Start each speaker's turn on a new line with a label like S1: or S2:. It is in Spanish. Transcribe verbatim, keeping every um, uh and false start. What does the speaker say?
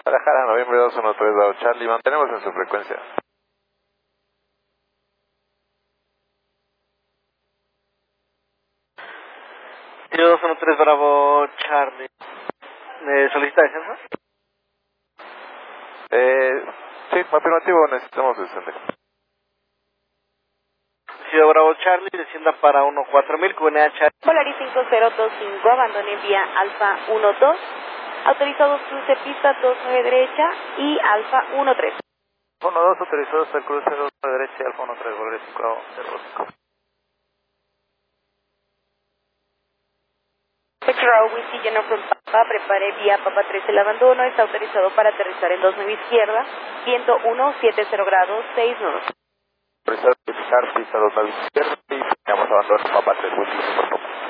S1: Guadalajara, noviembre dos uno tres, Bravo Charlie, mantenemos en su frecuencia.
S2: dos uno tres, Bravo Charlie. ¿Me solicita descenso?
S1: Eh, sí, afirmativo, necesitamos descender.
S2: Ciudad Bravo Charlie, descienda para uno cuatro mil, Q N A Charlie.
S3: Polaris cinco cero dos cinco, abandone vía Alfa uno dos. Autorizados cruce pista dos nueve derecha y Alfa uno tres.
S2: uno dos, autorizados al cruce dos nueve derecha y Alfa uno tres, Polaris cinco cero cinco.
S3: Petrol, Whiskey, lleno from Papa, prepare vía Papa tres el abandono, está autorizado para aterrizar en dos nueve izquierda, viento uno siete cero grados, seis nudos.
S1: Autorizado a utilizar pista dos nueve izquierda y teníamos abandono Papa tres, Whiskey.